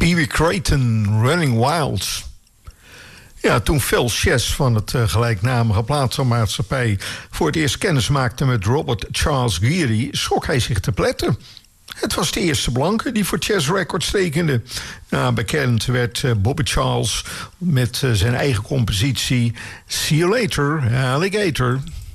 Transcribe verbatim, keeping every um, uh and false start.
Evie Creighton, Running Wild. Ja, toen Phil Chess van het uh, gelijknamige platenmaatschappij voor het eerst kennis maakte met Robert Charles Geary, schrok hij zich te pletten. Het was de eerste blanke die voor Chess Records tekende. Nou, bekend werd uh, Bobby Charles met uh, zijn eigen compositie See You Later, Alligator.